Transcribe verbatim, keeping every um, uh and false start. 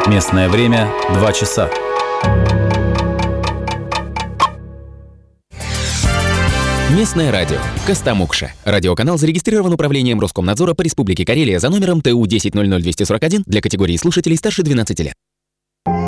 Местное время – два часа. Местное радио. Костомукша. Радиоканал зарегистрирован Управлением Роскомнадзора по Республике Карелия за номером Т У десять ноль ноль двести сорок один для категории слушателей старше двенадцати лет.